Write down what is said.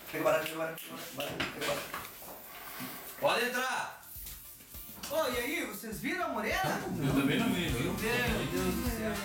Pega o baralho, pega o baralho, pega o baralho. Pode entrar! Ô, e aí, vocês viram a morena? Eu também não vi. Meu Deus do céu.